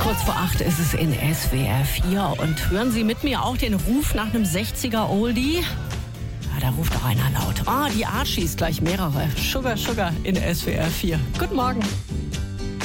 Kurz vor 8 ist es in SWR 4 und hören Sie mit mir auch den Ruf nach einem 60er Oldie? Ja, da ruft auch einer laut. Die Archies, gleich mehrere. Sugar, Sugar in SWR 4. Guten Morgen.